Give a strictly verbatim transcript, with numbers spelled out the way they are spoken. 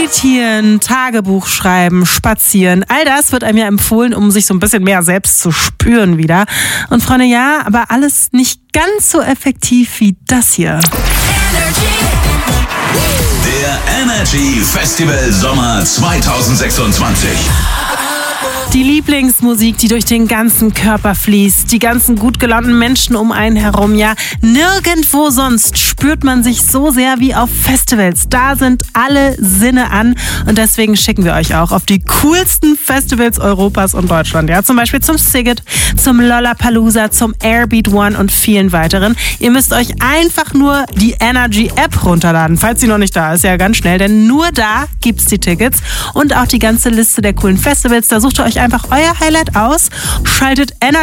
Meditieren, Tagebuch schreiben, spazieren, all das wird einem ja empfohlen, um sich so ein bisschen mehr selbst zu spüren wieder. Und Freunde, ja, aber alles nicht ganz so effektiv wie das hier. Der Energy Festival Sommer zwanzig sechsundzwanzig. Die Lieblingsmusik, die durch den ganzen Körper fließt, die ganzen gut gelaunten Menschen um einen herum, ja, nirgendwo sonst spürt man sich so sehr wie auf Festivals. Da sind alle Sinne an und deswegen schicken wir euch auch auf die coolsten Festivals Europas und Deutschland, ja, zum Beispiel zum Sziget, zum Lollapalooza, zum Airbeat One und vielen weiteren. Ihr müsst euch einfach nur die Energy App runterladen, falls sie noch nicht da ist, ja, ganz schnell, denn nur da gibt's die Tickets und auch die ganze Liste der coolen Festivals. Da sucht ihr euch einfach euer Highlight aus, schaltet Energy